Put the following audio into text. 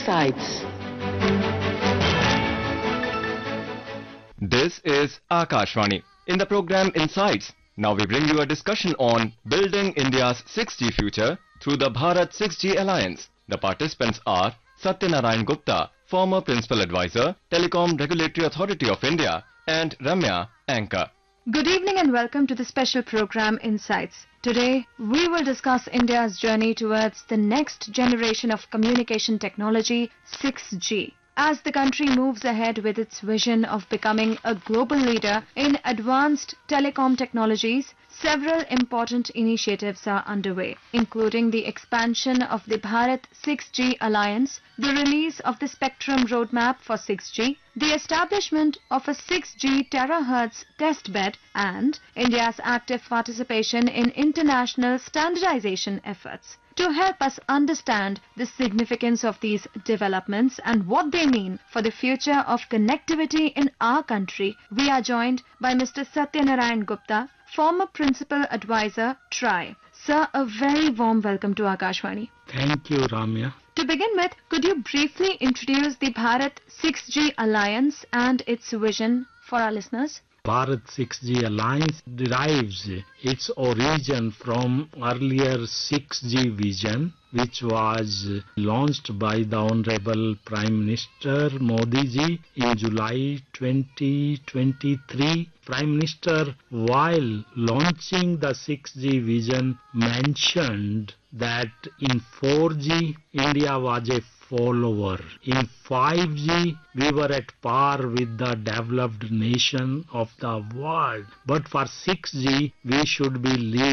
Insights. This is Akashvani. In the program Insights, now we bring you a discussion on building India's 6G future through the Bharat 6G Alliance. The participants are Satyanarayan Gupta, former Principal Advisor, Telecom Regulatory Authority of India, and Ramya, anchor. Good evening and welcome to the special program Insights. Today, we will discuss India's journey towards the next generation of communication technology, 6G. As the country moves ahead with its vision of becoming a global leader in advanced telecom technologies, several important initiatives are underway, including the expansion of the Bharat 6G Alliance, the release of the Spectrum Roadmap for 6G, the establishment of a 6G terahertz testbed, and India's active participation in international standardization efforts. To help us understand the significance of these developments and what they mean for the future of connectivity in our country, we are joined by Mr. Satyanarayan Gupta, former Principal Advisor, TRAI. Sir, a very warm welcome to Akashvani. Thank you, Ramya. To begin with, could you briefly introduce the Bharat 6G Alliance and its vision for our listeners? Bharat 6G Alliance derives its origin from earlier 6G vision, which was launched by the Honorable Prime Minister Modi ji in July 2023. Prime Minister, while launching the 6G vision, mentioned that in 4G, India was a follower. In 5G, we were at par with the developed nation of the world. But for 6G, we should be leaders.